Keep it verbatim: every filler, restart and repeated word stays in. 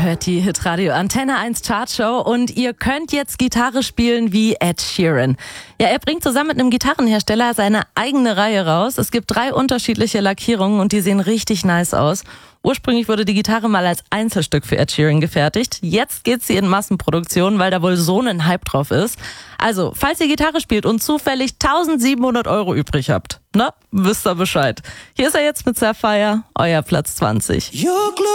hört die Hitradio Antenne eins Chartshow und ihr könnt jetzt Gitarre spielen wie Ed Sheeran. Ja, er bringt zusammen mit einem Gitarrenhersteller seine eigene Reihe raus. Es gibt drei unterschiedliche Lackierungen und die sehen richtig nice aus. Ursprünglich wurde die Gitarre mal als Einzelstück für Ed Sheeran gefertigt. Jetzt geht sie in Massenproduktion, weil da wohl so ein Hype drauf ist. Also, falls ihr Gitarre spielt und zufällig eintausendsiebenhundert Euro übrig habt, na, wisst ihr Bescheid. Hier ist er jetzt mit Sapphire, euer Platz zwanzig.